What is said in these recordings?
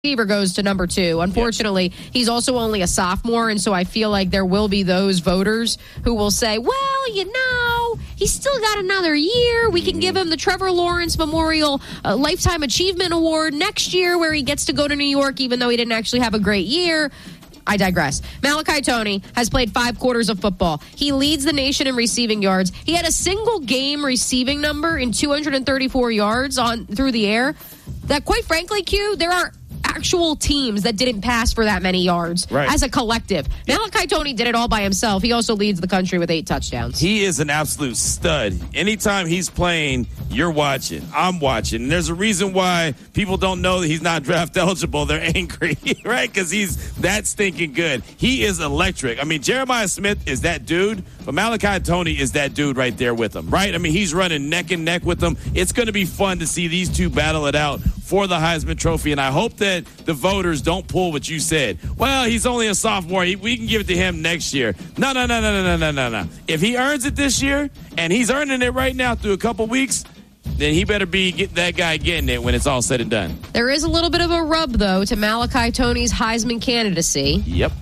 receiver goes to number 2. Unfortunately, he's also only a sophomore, and so I feel like there will be those voters who will say, well, he's still got another year. We can give him the Trevor Lawrence Memorial Lifetime Achievement Award next year where he gets to go to New York even though he didn't actually have a great year. I digress. Malachi Toney has played 5 quarters of football. He leads the nation in receiving yards. He had a single game receiving number in 234 yards through the air. That, quite frankly, Q, there are actual teams that didn't pass for that many yards as a collective. Malachi Toney did it all by himself. He also leads the country with 8 touchdowns. He is an absolute stud. Anytime he's playing, you're watching. I'm watching. And there's a reason why people don't know that he's not draft eligible. They're angry, right? Because he's that stinking good. He is electric. I mean, Jeremiah Smith is that dude, but Malachi Toney is that dude right there with him, right? I mean, he's running neck and neck with them. It's going to be fun to see these two battle it out for the Heisman Trophy, and I hope that the voters don't pull what you said. Well, he's only a sophomore. We can give it to him next year. No. If he earns it this year, and he's earning it right now through a couple weeks, then he better be that guy getting it when it's all said and done. There is a little bit of a rub, though, to Malachi Toney's Heisman candidacy. Yep.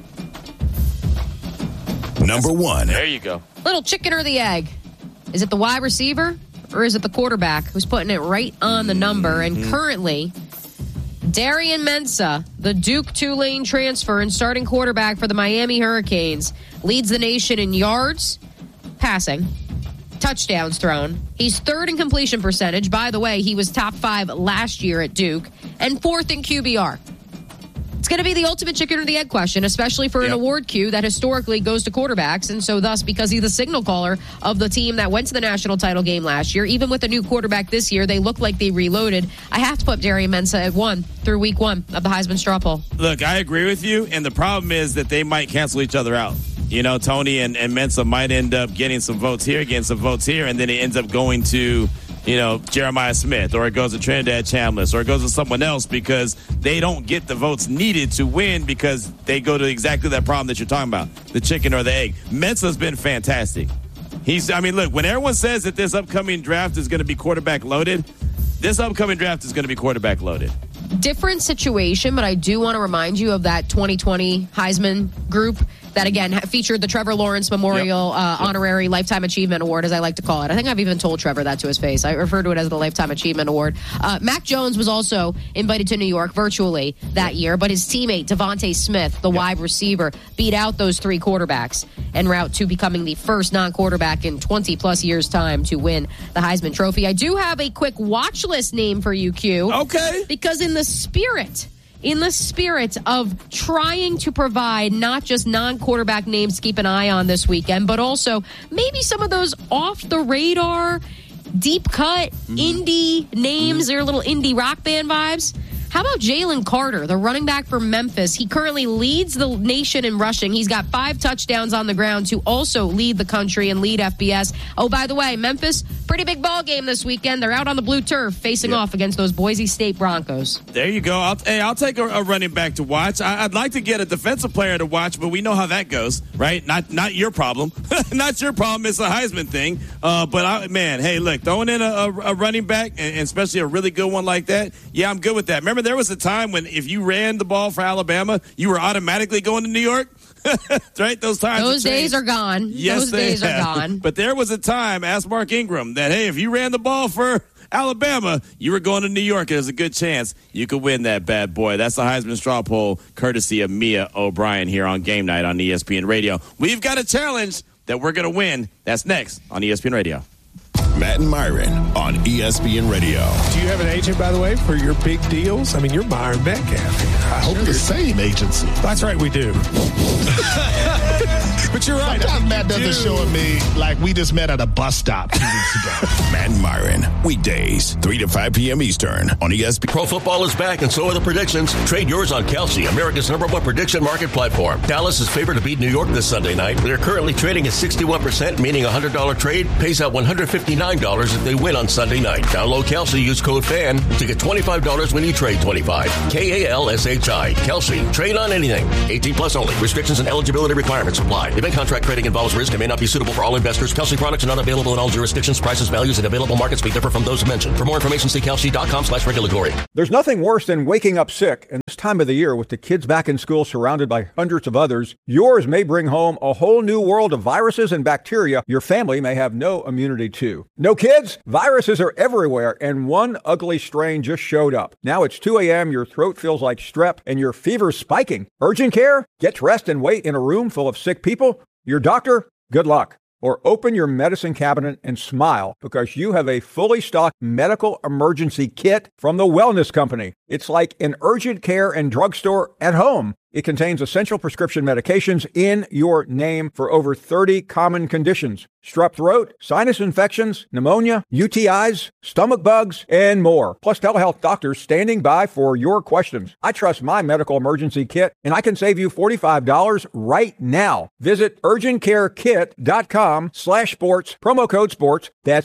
Number 1. There you go. Little chicken or the egg? Is it the wide receiver or is it the quarterback who's putting it right on the number? And currently, Darian Mensah, the Duke Tulane transfer and starting quarterback for the Miami Hurricanes, leads the nation in yards, passing, touchdowns thrown. He's 3rd in completion percentage. By the way, he was top 5 last year at Duke, and 4th in QBR. It's going to be the ultimate chicken or the egg question, especially for an award queue that historically goes to quarterbacks. And so thus, because he's the signal caller of the team that went to the national title game last year, even with a new quarterback this year, they look like they reloaded. I have to put Darian Mensah at 1 through week 1 of the Heisman straw poll. Look, I agree with you. And the problem is that they might cancel each other out. You know, Toney and Mensah might end up getting some votes here, getting some votes here, and then it ends up going to, Jeremiah Smith, or it goes to Trinidad Chambliss, or it goes to someone else because they don't get the votes needed to win because they go to exactly that problem that you're talking about, the chicken or the egg. Mensah's been fantastic. Look, when everyone says that this upcoming draft is going to be quarterback loaded, this upcoming draft is going to be quarterback loaded. Different situation, but I do want to remind you of that 2020 Heisman group that, again, featured the Trevor Lawrence Memorial Honorary Lifetime Achievement Award, as I like to call it. I think I've even told Trevor that to his face. I refer to it as the Lifetime Achievement Award. Mac Jones was also invited to New York virtually that year, but his teammate, Devontae Smith, the wide receiver, beat out those 3 quarterbacks en route to becoming the first non-quarterback in 20-plus years' time to win the Heisman Trophy. I do have a quick watch list name for you, Q. Okay. Because in the spirit of trying to provide not just non-quarterback names to keep an eye on this weekend, but also maybe some of those off-the-radar, deep-cut indie names or little indie rock band vibes. How about Jalen Carter, the running back for Memphis? He currently leads the nation in rushing. He's got 5 touchdowns on the ground to also lead the country and lead FBS. Oh, by the way, Memphis, pretty big ball game this weekend. They're out on the blue turf facing off against those Boise State Broncos. There you go. I'll take a running back to watch. I'd like to get a defensive player to watch, but we know how that goes, right? Not your problem. Not your problem. It's a Heisman thing. Hey, look, throwing in a running back, and especially a really good one like that, I'm good with that. Remember, there was a time when if you ran the ball for Alabama, you were automatically going to New York, right? Those days are gone. Yes, those days are gone. But there was a time, ask Mark Ingram, that, hey, if you ran the ball for Alabama, you were going to New York. There's a good chance you could win that bad boy. That's the Heisman straw poll, courtesy of Mia O'Brien here on Game Night on ESPN Radio. We've got a challenge that we're going to win. That's next on ESPN Radio. Matt and Myron on ESPN Radio. Do you have an agent, by the way, for your big deals? I mean, you're Myron Metcalf. I hope the same agency. That's right, we do. But you're right. Sometimes Matt doesn't show me like we just met at a bus stop 2 weeks ago. Matt and Myron, weekdays, 3 to 5 p.m. Eastern on ESPN. Pro football is back, and so are the predictions. Trade yours on Kelsey, America's #1 prediction market platform. Dallas is favored to beat New York this Sunday night. They're currently trading at 61%, meaning a $100 trade pays out $159 if they win on Sunday night. Download Kelsey, use code FAN to get $25 when you trade $25. KALSHI. Kelsey. Trade on anything. 18 plus only. Restrictions and eligibility requirements apply. Event contract trading involves risk and may not be suitable for all investors. Kalshi products are not available in all jurisdictions. Prices, values, and available markets may differ from those mentioned. For more information, see kalshi.com/regulatory. There's nothing worse than waking up sick in this time of the year with the kids back in school surrounded by hundreds of others. Yours may bring home a whole new world of viruses and bacteria your family may have no immunity to. No kids? Viruses are everywhere, and one ugly strain just showed up. Now it's 2 a.m., your throat feels like strep, and your fever's spiking. Urgent care? Get dressed and wait in a room full of sick people? Your doctor? Good luck. Or open your medicine cabinet and smile because you have a fully stocked medical emergency kit from the Wellness Company. It's like an urgent care and drugstore at home. It contains essential prescription medications in your name for over 30 common conditions. Strep throat, sinus infections, pneumonia, UTIs, stomach bugs, and more. Plus telehealth doctors standing by for your questions. I trust my medical emergency kit, and I can save you $45 right now. Visit urgentcarekit.com/sports, promo code sports. That's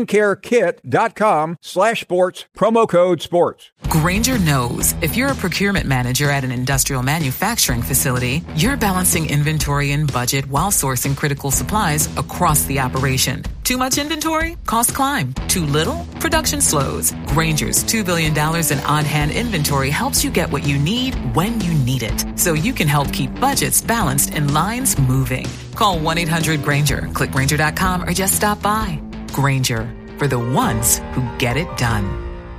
urgentcarekit.com/sports, promo code sports. Grainger knows if you're a procurement manager at an industrial manufacturing facility, you're balancing inventory and budget while sourcing critical supplies across the operation. Too much inventory? Costs climb. Too little? Production slows. Grainger's $2 billion in on-hand inventory helps you get what you need when you need it, so you can help keep budgets balanced and lines moving. Call 1-800-GRAINGER, click Grainger.com, or just stop by. Grainger, for the ones who get it done.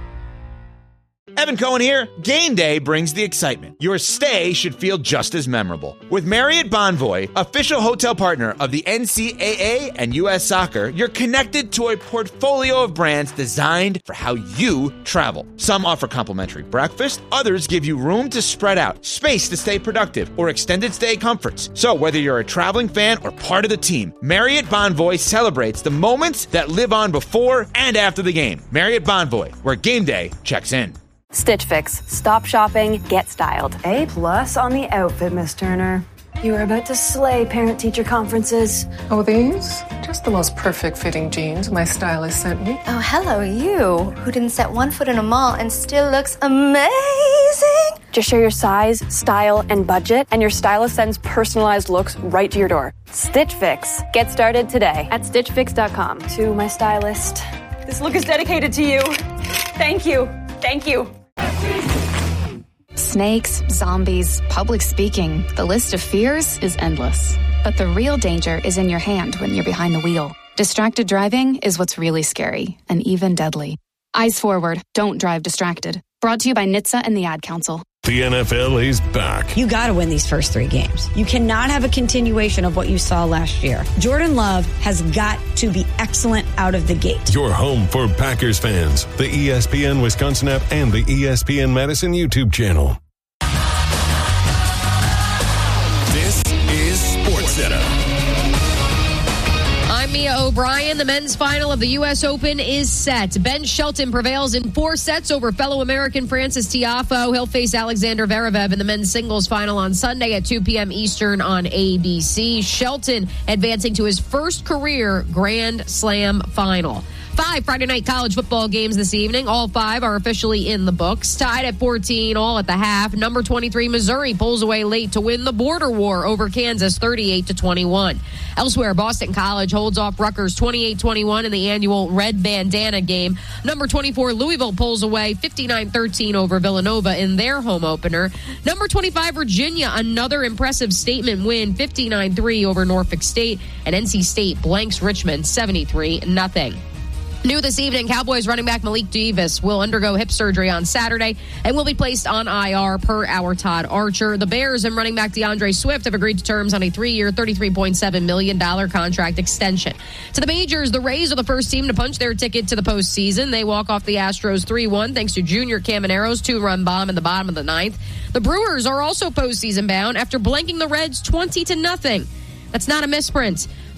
Evan Cohen here. Game day brings the excitement. Your stay should feel just as memorable. With Marriott Bonvoy, official hotel partner of the NCAA and U.S. Soccer, you're connected to a portfolio of brands designed for how you travel. Some offer complimentary breakfast, others give you room to spread out, space to stay productive, or extended stay comforts. So whether you're a traveling fan or part of the team, Marriott Bonvoy celebrates the moments that live on before and after the game. Marriott Bonvoy, where game day checks in. Stitch Fix. Stop shopping, get styled. A+ on the outfit, Miss Turner. You were about to slay parent-teacher conferences. Oh, these? Just the most perfect fitting jeans my stylist sent me. Oh, hello, you, who didn't set one foot in a mall and still looks amazing. Just share your size, style, and budget, and your stylist sends personalized looks right to your door. Stitch Fix. Get started today at StitchFix.com. To my stylist, this look is dedicated to you. Thank you. Thank you. Snakes, zombies, public speaking. The list of fears is endless. But the real danger is in your hand when you're behind the wheel. Distracted driving is what's really scary and even deadly. Eyes forward. Don't drive distracted. Brought to you by NHTSA and the Ad Council. The NFL is back. You got to win these first 3 games. You cannot have a continuation of what you saw last year. Jordan Love has got to be excellent out of the gate. Your home for Packers fans. The ESPN Wisconsin app and the ESPN Madison YouTube channel. This is SportsCenter. I'm Mia O'Brien. The men's final of the U.S. Open is set. Ben Shelton prevails in 4 sets over fellow American Francis Tiafoe. He'll face Alexander Zverev in the men's singles final on Sunday at 2 p.m. Eastern on ABC. Shelton advancing to his first career Grand Slam final. 5 Friday night college football games this evening. All 5 are officially in the books. Tied at 14, all at the half. Number 23, Missouri pulls away late to win the border war over Kansas 38-21. Elsewhere, Boston College holds off Rutgers 28-21 in the annual Red Bandana game. Number 24, Louisville pulls away 59-13 over Villanova in their home opener. Number 25, Virginia, another impressive statement win, 59-3 over Norfolk State. And NC State blanks Richmond 73-0. New this evening, Cowboys running back Malik Davis will undergo hip surgery on Saturday and will be placed on IR per our Todd Archer. The Bears and running back DeAndre Swift have agreed to terms on a 3-year, $33.7 million contract extension. To the majors, the Rays are the first team to punch their ticket to the postseason. They walk off the Astros 3-1 thanks to Junior Camanero's 2-run bomb in the bottom of the 9th. The Brewers are also postseason bound after blanking the Reds 20-0. That's not a misprint.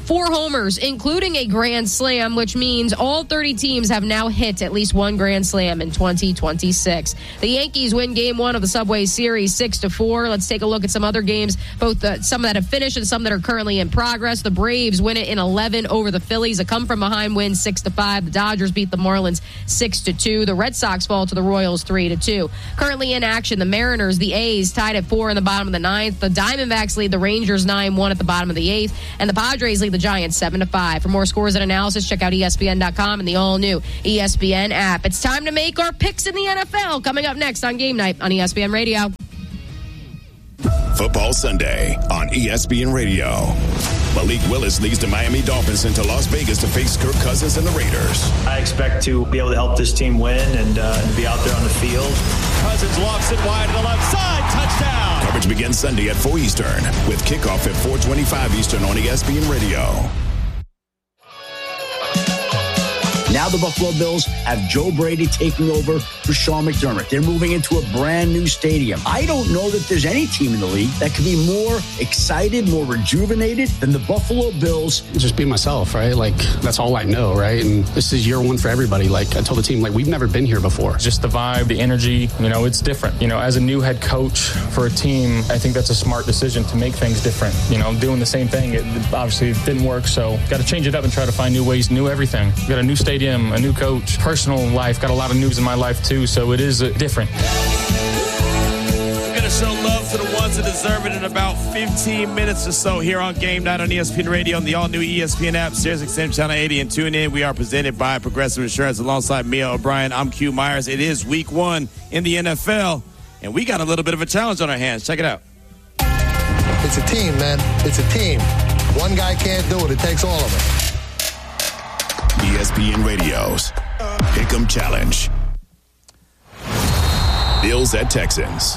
4 homers, including a grand slam, which means all 30 teams have now hit at least one grand slam in 2026. The Yankees win Game 1 of the Subway Series 6-4. Let's take a look at some other games, both some that have finished and some that are currently in progress. The Braves win it in 11 over the Phillies. A come-from-behind win 6-5. The Dodgers beat the Marlins 6-2. The Red Sox fall to the Royals 3-2. Currently in action, the Mariners, the A's tied at 4 in the bottom of the 9th. The Diamondbacks lead the Rangers 9-1 at the bottom of the 8th. And the Padres lead the Giants 7-5. For more scores and analysis, check out ESPN.com and the all-new ESPN app. It's time to make our picks in the NFL. Coming up next on Game Night on ESPN Radio. Football Sunday on ESPN Radio. Malik Willis leads the Miami Dolphins into Las Vegas to face Kirk Cousins and the Raiders. I expect to be able to help this team win and be out there on the field. Cousins lofts it wide to the left side. Touchdown. Coverage begins Sunday at 4 Eastern with kickoff at 4:25 Eastern on ESPN Radio. Now the Buffalo Bills have Joe Brady taking over for Sean McDermott. They're moving into a brand new stadium. I don't know that there's any team in the league that could be more excited, more rejuvenated than the Buffalo Bills. Just be myself, right? Like, that's all I know, right? And this is year one for everybody. Like, I told the team, like, we've never been here before. Just the vibe, the energy, it's different. As a new head coach for a team, I think that's a smart decision to make things different. Doing the same thing, it obviously didn't work, so got to change it up and try to find new ways, new everything. We got a new stadium, a new coach, personal life, got a lot of news in my life too, so it is different. We're going to show love to the ones that deserve it in about 15 minutes or so here on Game Night on ESPN Radio and the all-new ESPN app, SiriusXM Channel 80, and tune in. We are presented by Progressive Insurance alongside Mia O'Brien. I'm Q Myers. It is week 1 in the NFL, and we got a little bit of a challenge on our hands. Check it out. It's a team, man. It's a team. One guy can't do it. It takes all of us. ESPN Radio's Pick'em Challenge. Bills at Texans.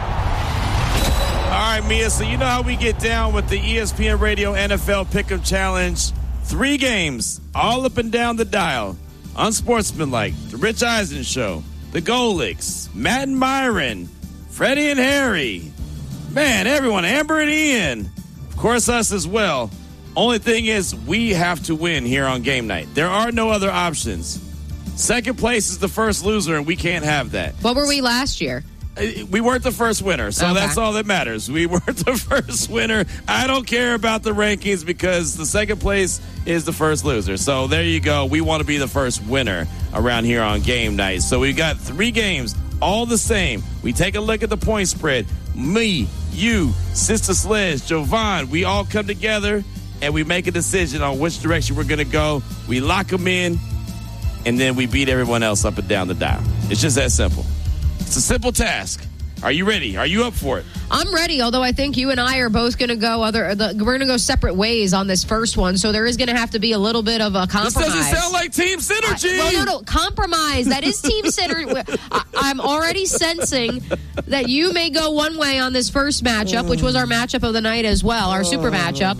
All right, Mia, so you know how we get down with the ESPN Radio NFL Pick'em Challenge. 3 games, all up and down the dial. Unsportsmanlike, The Rich Eisen Show, The Golics, Matt and Myron, Freddie and Harry. Man, everyone, Amber and Ian. Of course, us as well. Only thing is, we have to win here on Game Night. There are no other options. Second place is the first loser, and we can't have that. What were we last year? We weren't the first winner, so that's all that matters. We weren't the first winner. I don't care about the rankings because the second place is the first loser. So there you go. We want to be the first winner around here on Game Night. So we've got 3 games, all the same. We take a look at the point spread. Me, you, Sister Sledge, Jovan, we all come together and we make a decision on which direction we're going to go. We lock them in, and then we beat everyone else up and down the dial. It's just that simple. It's a simple task. Are you ready? Are you up for it? I'm ready, although I think you and I are both going to go we're going to go separate ways on this first one, so there is going to have to be a little bit of a compromise. This doesn't sound like team synergy. No, compromise. That is team synergy. I'm already sensing that you may go one way on this first matchup, which was our matchup of the night as well, our super matchup,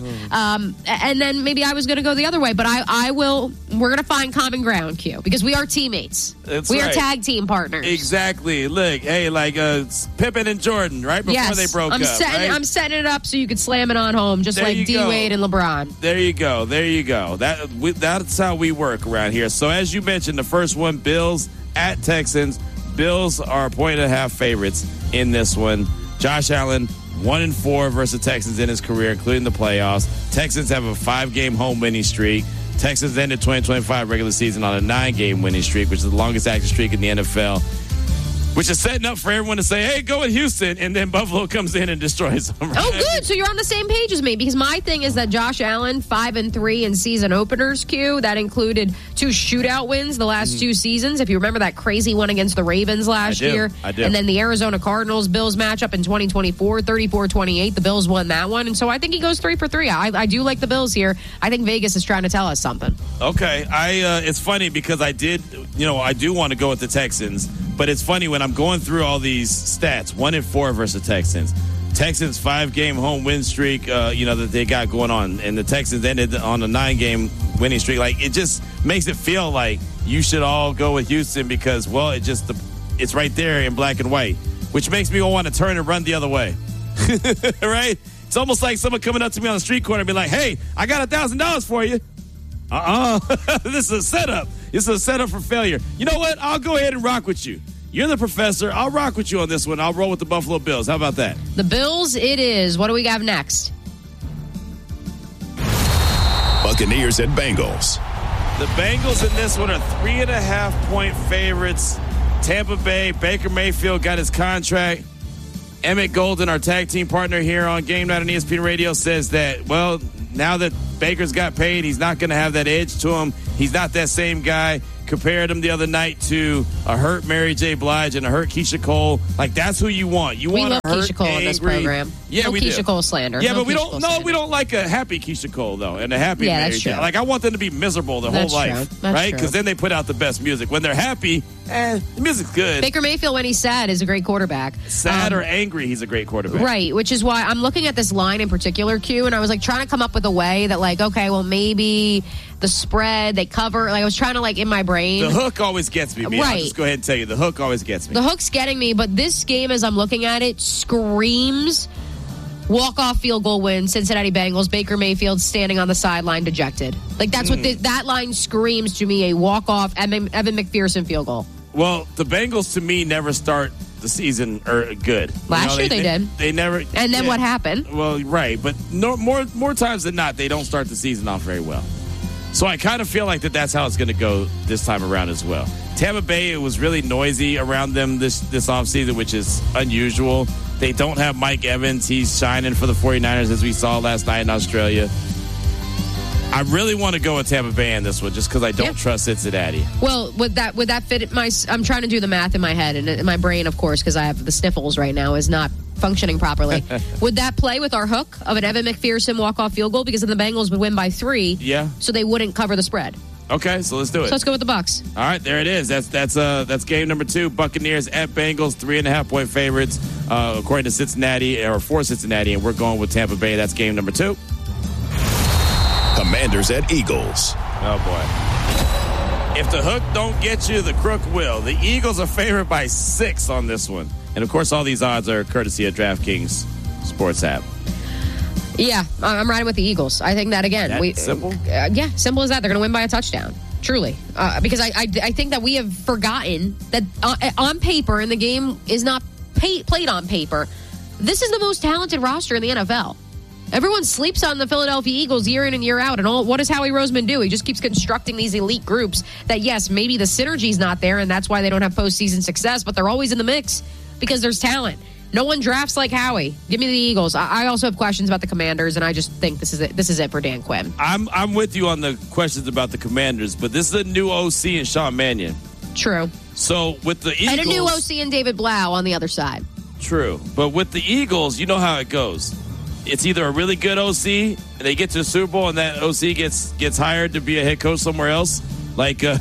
and then maybe I was going to go the other way, but I will. We're going to find common ground, Q, because we are teammates. We are tag team partners. Exactly. Look, hey, like Pippen and Jordan, right before they broke up. I'm setting it up so you could slam it on home, just like D-Wade and LeBron. There you go. That's how we work around here. So as you mentioned, the first one, Bills at Texans. Bills are 1.5 favorites in this one. Josh Allen, 1-4 versus Texans in his career, including the playoffs. Texans have a 5-game home winning streak. Texans ended 2025 regular season on a 9-game winning streak, which is the longest active streak in the NFL. Which is setting up for everyone to say, hey, go with Houston, and then Buffalo comes in and destroys them. Right? Oh, good. So you're on the same page as me, because my thing is that Josh Allen, 5-3 in season openers, Q. That included 2 shootout wins the last 2 seasons. If you remember that crazy one against the Ravens last year. I do. And then the Arizona Cardinals-Bills matchup in 2024, 34-28. The Bills won that one. And so I think he goes 3 for 3. I do like the Bills here. I think Vegas is trying to tell us something. Okay. It's funny because I do want to go with the Texans. But it's funny when I'm going through all these stats, 1-4 versus Texans. Texans 5-game home win streak, that they got going on. And the Texans ended on a 9-game winning streak. Like, it just makes it feel like you should all go with Houston because, well, it's right there in black and white, which makes me want to turn and run the other way. Right? It's almost like someone coming up to me on the street corner and be like, hey, I got $1,000 for you. This is a setup. This is a setup for failure. You know what? I'll go ahead and rock with you. You're the professor. I'll rock with you on this one. I'll roll with the Buffalo Bills. How about that? The Bills it is. What do we have next? Buccaneers at Bengals. The Bengals in this one are 3.5-point favorites. Tampa Bay, Baker Mayfield got his contract. Emmett Golden, our tag team partner here on Game Night on ESPN Radio, says that, well, now that Baker's got paid, he's not going to have that edge to him. He's not that same guy. Compared him the other night to a hurt Mary J. Blige and a hurt Keisha Cole. Like, that's who you want. You want a hurt, Keisha Cole in this program. Yeah, no we Keisha do. Cole slander. Yeah, no but we Keisha don't. No, we don't like a happy Keisha Cole though, and a happy Mary that's J. true. Like, I want them to be miserable their That's whole true. life, That's right? true. Because then they put out the best music. When they're happy, the music's good. Baker Mayfield, when he's sad, is a great quarterback. Sad or angry, he's a great quarterback. Right, which is why I'm looking at this line in particular, Q, and I was like trying to come up with a way that, like, okay, well, maybe the spread, they cover. Like, I was trying to, like, in my brain. The hook always gets me. Right. I'll just go ahead and tell you, the hook always gets me. The hook's getting me, but this game, as I'm looking at it, screams walk-off field goal win, Cincinnati Bengals, Baker Mayfield standing on the sideline dejected. Like, that's what that line screams to me, a walk-off Evan McPherson field goal. Well, the Bengals, to me, never start the season good. Last year they did. They never. And then what happened? Well, right, but more times than not, they don't start the season off very well. So I kind of feel like that's how it's going to go this time around as well. Tampa Bay, it was really noisy around them this offseason, which is unusual. They don't have Mike Evans. He's shining for the 49ers, as we saw last night in Australia. I really want to go with Tampa Bay in this one just because I don't trust Cincinnati. Well, would that fit I'm trying to do the math in my head and in my brain, of course, because I have the sniffles right now, is not functioning properly. Would that play with our hook of an Evan McPherson walk-off field goal? Because then the Bengals would win by 3. Yeah. So they wouldn't cover the spread. Okay, so let's do it. So let's go with the Bucs. All right, there it is. That's game number 2. Buccaneers at Bengals, 3.5-point favorites, according to Cincinnati, or for Cincinnati, and we're going with Tampa Bay. That's game number 2. Commanders at Eagles. Oh, boy. If the hook don't get you, the crook will. The Eagles are favored by 6 on this one. And, of course, all these odds are courtesy of DraftKings Sports app. Yeah, I'm riding with the Eagles. I think that, again. Simple? Yeah, simple as that. They're going to win by a touchdown. Truly. Because I think that we have forgotten that on paper, and the game is not played on paper, this is the most talented roster in the NFL. Everyone sleeps on the Philadelphia Eagles year in and year out. And what does Howie Roseman do? He just keeps constructing these elite groups that, yes, maybe the synergy's not there, and that's why they don't have postseason success, but they're always in the mix because there's talent. No one drafts like Howie. Give me the Eagles. I also have questions about the Commanders, and I just think this is it for Dan Quinn. I'm with you on the questions about the Commanders, but this is a new OC in Sean Mannion. True. So with the Eagles... And a new OC in David Blau on the other side. True. But with the Eagles, you know how it goes. It's either a really good OC, and they get to the Super Bowl, and that OC gets hired to be a head coach somewhere else, like they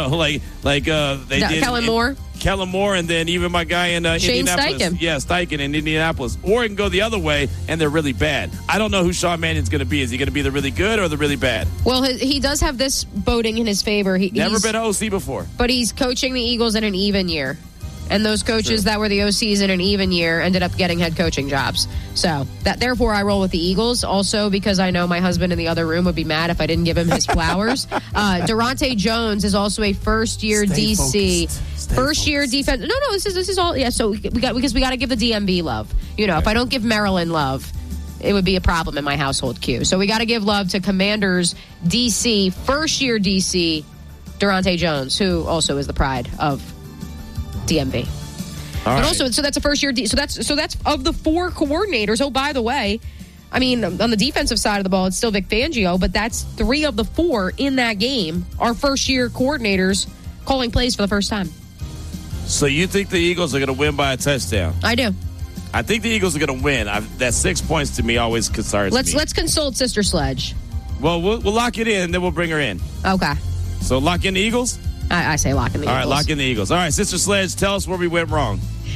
did Kellen Moore. Kellen Moore, and then even my guy in Indianapolis. Steichen. Yeah, Steichen in Indianapolis. Or it can go the other way, and they're really bad. I don't know who Sean Mannion's going to be. Is he going to be the really good or the really bad? Well, he does have this voting in his favor. Never been an OC before. But he's coaching the Eagles in an even year. And those coaches that were the OCs in an even year ended up getting head coaching jobs. So therefore I roll with the Eagles. Also because I know my husband in the other room would be mad if I didn't give him his flowers. Durante Jones is also a first-year DC. First-year defense. No, this is all. Yeah. So we got to give the DMV love. You know, if I don't give Maryland love, it would be a problem in my household. Q. So we got to give love to Commanders DC, first-year DC, Durante Jones, who also is the pride of DMV. But also, so that's a first year. So that's of the 4 coordinators. Oh, by the way, I mean, on the defensive side of the ball, it's still Vic Fangio, but that's 3 of the 4 in that game are first year coordinators calling plays for the first time. So you think the Eagles are going to win by a touchdown? I do. I think the Eagles are going to win. That 6 points to me always concerns me. Let's consult Sister Sledge. Well, we'll lock it in, then we'll bring her in. Okay. So lock in the Eagles? I say lock in the Eagles. All right, lock in the Eagles. All right, Sister Sledge, tell us where we went wrong.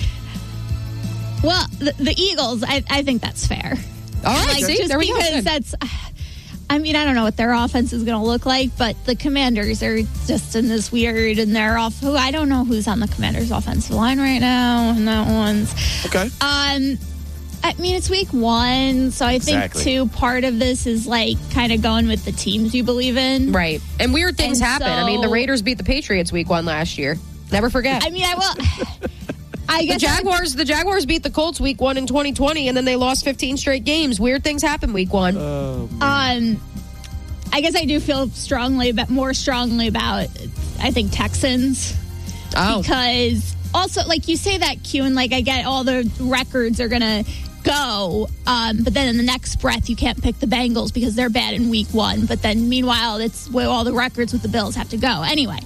Well, the Eagles, I think that's fair. All right, just there we go. because that's... I mean, I don't know what their offense is going to look like, but the Commanders are just in this weird, and they're off. I don't know who's on the Commanders' offensive line right now, and that one's okay. I I mean, it's week 1, so I think, too, part of this is, like, kind of going with the teams you believe in. Right. And weird things happen. I mean, the Raiders beat the Patriots week 1 last year. Never forget. I mean, I guess the Jaguars beat the Colts week 1 in 2020, and then they lost 15 straight games. Weird things happen week 1. I guess I do feel more strongly about, I think, Texans. Oh. Because also, like, you say that, Q, and, like, I get all the records are going to go, but then in the next breath, you can't pick the Bengals because they're bad in week 1. But then, meanwhile, it's where all the records with the Bills have to go. Anyway,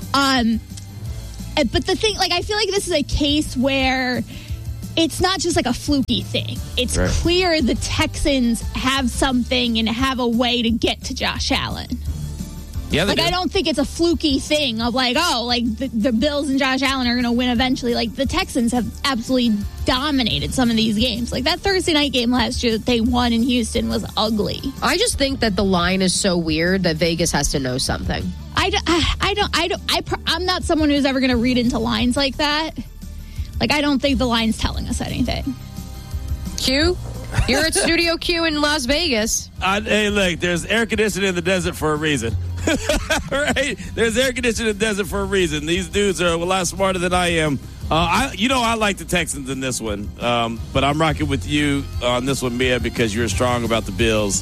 but the thing, like, I feel like this is a case where it's not just like a fluky thing. It's clear the Texans have something and have a way to get to Josh Allen. Yeah, like, I don't think it's a fluky thing of like, oh, like the Bills and Josh Allen are going to win eventually. Like, the Texans have absolutely dominated some of these games. Like, that Thursday night game last year that they won in Houston was ugly. I just think that the line is so weird that Vegas has to know something. I'm not someone who's ever going to read into lines like that. Like, I don't think the line's telling us anything. Q? You're at Studio Q in Las Vegas. Hey, look, there's air conditioning in the desert for a reason. Right? There's air conditioning in the desert for a reason. These dudes are a lot smarter than I am. I like the Texans in this one, but I'm rocking with you on this one, Mia, because you're strong about the Bills.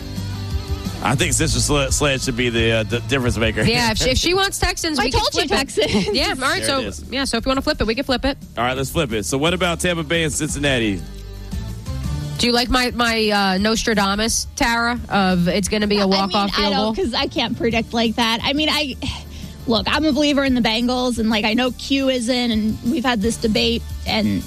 I think Sister Sledge should be the difference maker. Yeah, if she wants Texans, we can flip Texans. It. Yeah, all right. So if you want to flip it, we can flip it. All right, let's flip it. So what about Tampa Bay and Cincinnati? Do you like my Nostradamus, Tara, of it's going to be a walk-off field goal? Because I can't predict like that. I mean, look, I'm a believer in the Bengals, and, like, I know Q isn't, and we've had this debate, and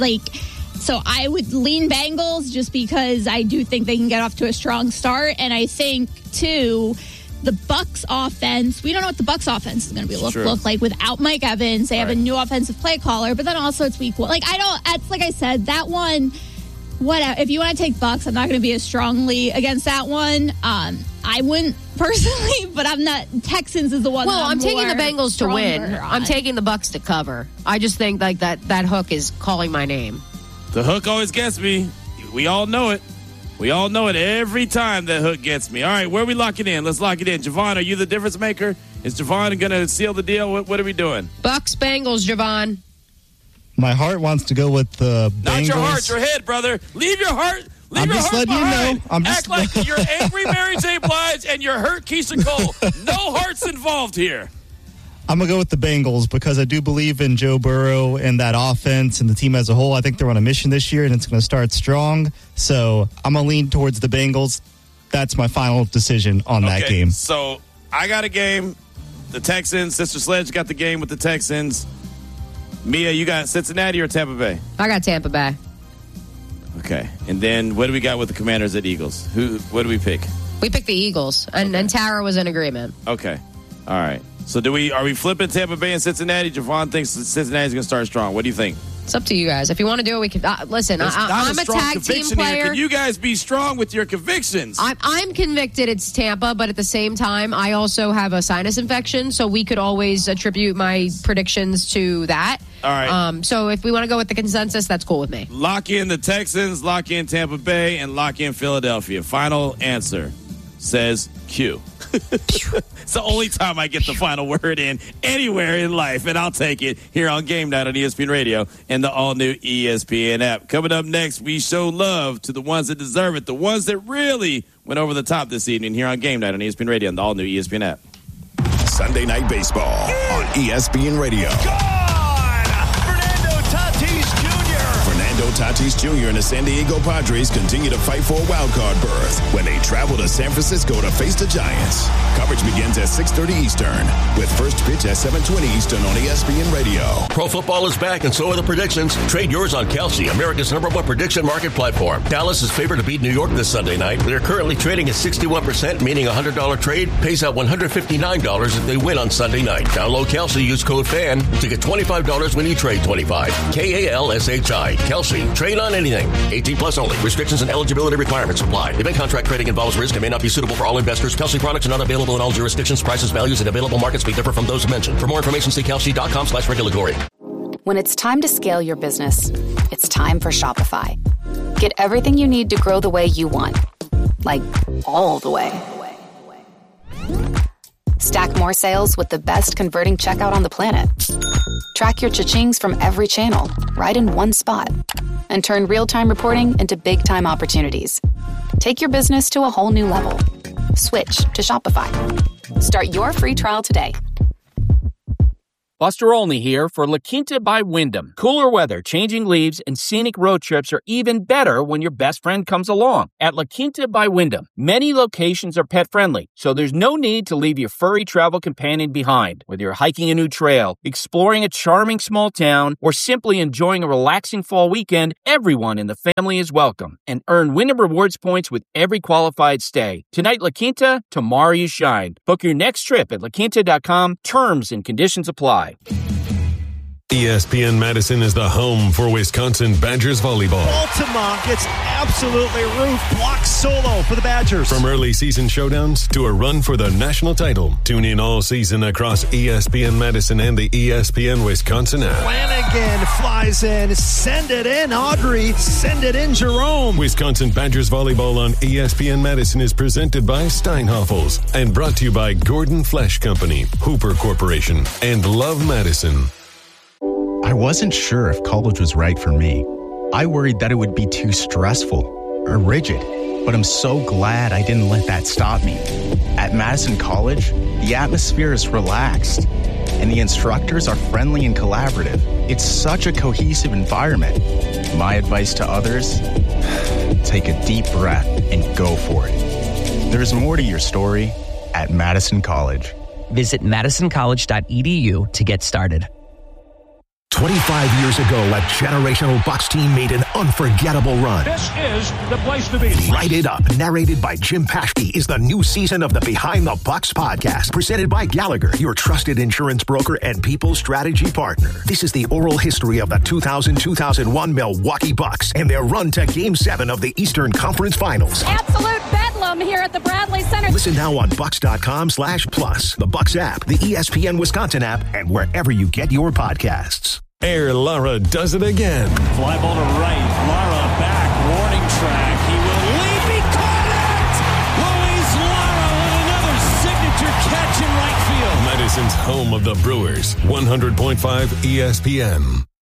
so I would lean Bengals just because I do think they can get off to a strong start, and I think, too, the Bucs offense, we don't know what the Bucs offense is going to be look like without Mike Evans. They have a new offensive play caller, but then also it's week 1. Like, like I said, that one, whatever. If you want to take Bucs, I'm not going to be as strongly against that one. I wouldn't personally, but I'm not. Texans is the one. Well, I'm taking the Bengals to win. on. I'm taking the Bucs to cover. I just think like that hook is calling my name. The hook always gets me. We all know it. We all know it every time that hook gets me. All right, where are we locking in? Let's lock it in. Javon, are you the difference maker? Is Javon going to seal the deal? What are we doing? Bucs, Bengals, Javon. My heart wants to go with the Bengals. Not your heart, your head, brother. Leave your heart. I'm your just heart letting behind. you know. Act like you're angry Mary J. Blige and you're hurt Keisha Cole. No hearts involved here. I'm going to go with the Bengals because I do believe in Joe Burrow and that offense and the team as a whole. I think they're on a mission this year, and it's going to start strong. So I'm going to lean towards the Bengals. That's my final decision on that game. So I got a game. The Texans. Sister Sledge got the game with the Texans. Mia, you got Cincinnati or Tampa Bay? I got Tampa Bay. Okay. And then what do we got with the Commanders at Eagles? What do we pick? We picked the Eagles, and Tara was in agreement. Okay. All right. So are we flipping Tampa Bay and Cincinnati? Javon thinks Cincinnati's going to start strong. What do you think? It's up to you guys. If you want to do it, we can. Listen, I'm a tag team player. Here. Can you guys be strong with your convictions? I'm convicted it's Tampa, but at the same time, I also have a sinus infection, so we could always attribute my predictions to that. All right. So if we want to go with the consensus, that's cool with me. Lock in the Texans, lock in Tampa Bay, and lock in Philadelphia. Final answer says Q. It's the only time I get the final word in anywhere in life, and I'll take it here on Game Night on ESPN Radio and the all-new ESPN app. Coming up next, we show love to the ones that deserve it, the ones that really went over the top this evening here on Game Night on ESPN Radio and the all-new ESPN app. Sunday Night Baseball on ESPN Radio. Fernando Tatis Jr. and the San Diego Padres continue to fight for a wildcard berth when they travel to San Francisco to face the Giants. Coverage begins at 6:30 Eastern with first pitch at 7:20 Eastern on ESPN Radio. Pro football is back and so are the predictions. Trade yours on Kelsey, America's #1 prediction market platform. Dallas is favored to beat New York this Sunday night. They're currently trading at 61%, meaning a $100 trade pays out $159 if they win on Sunday night. Download Kelsey, use code FAN to get $25 when you trade $25. KALSHI. Kelsey. Trade on anything. 18 plus only. Restrictions and eligibility requirements apply. Event contract trading involves risk and may not be suitable for all investors. Kelsey products are not available in all jurisdictions. Prices, values, and available markets may differ from those mentioned. For more information, see kelsey.com/regulatory. When it's time to scale your business, it's time for Shopify. Get everything you need to grow the way you want. Like, all the way. Stack more sales with the best converting checkout on the planet. Track your cha-chings from every channel, right in one spot. And turn real-time reporting into big-time opportunities. Take your business to a whole new level. Switch to Shopify. Start your free trial today. Buster Olney here for La Quinta by Wyndham. Cooler weather, changing leaves, and scenic road trips are even better when your best friend comes along. At La Quinta by Wyndham, many locations are pet-friendly, so there's no need to leave your furry travel companion behind. Whether you're hiking a new trail, exploring a charming small town, or simply enjoying a relaxing fall weekend, everyone in the family is welcome. And earn Wyndham Rewards points with every qualified stay. Tonight, La Quinta, tomorrow you shine. Book your next trip at laquinta.com. Terms and conditions apply. ESPN Madison is the home for Wisconsin Badgers volleyball. Altima gets absolutely roofed. Block solo for the Badgers. From early season showdowns to a run for the national title. Tune in all season across ESPN Madison and the ESPN Wisconsin app. Flanagan flies in. Send it in, Audrey. Send it in, Jerome. Wisconsin Badgers volleyball on ESPN Madison is presented by Steinhoffels and brought to you by Gordon Flesh Company, Hooper Corporation, and Love Madison. I wasn't sure if college was right for me. I worried that it would be too stressful or rigid, but I'm so glad I didn't let that stop me. At Madison College, the atmosphere is relaxed, and the instructors are friendly and collaborative. It's such a cohesive environment. My advice to others, take a deep breath and go for it. There's more to your story at Madison College. Visit madisoncollege.edu to get started. 25 years ago, a generational Bucks team made an unforgettable run. This is the place to be. Light It Up, narrated by Jim Paschke, is the new season of the Behind the Bucks podcast, presented by Gallagher, your trusted insurance broker and people strategy partner. This is the oral history of the 2000-2001 Milwaukee Bucks and their run to Game 7 of the Eastern Conference Finals. Absolute bedlam here at the Bradley Center. Listen now on Bucks.com/plus, the Bucks app, the ESPN Wisconsin app, and wherever you get your podcasts. Air Lara does it again. Fly ball to right. Lara back. Warning track. He will leap. He caught it! Luis Lara with another signature catch in right field. Madison's home of the Brewers. 100.5 ESPN.